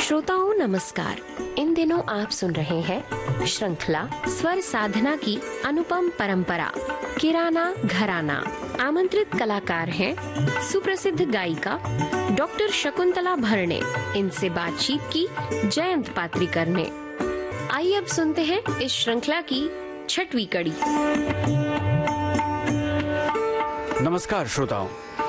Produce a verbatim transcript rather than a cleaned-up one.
श्रोताओं नमस्कार। इन दिनों आप सुन रहे हैं श्रृंखला स्वर साधना की अनुपम परंपरा किराना घराना। आमंत्रित कलाकार हैं सुप्रसिद्ध गायिका डॉक्टर शकुंतला भरणे। इनसे बातचीत की जयंत पात्रिकर ने। आइए अब सुनते हैं इस श्रृंखला की छठवीं कड़ी। नमस्कार श्रोताओं,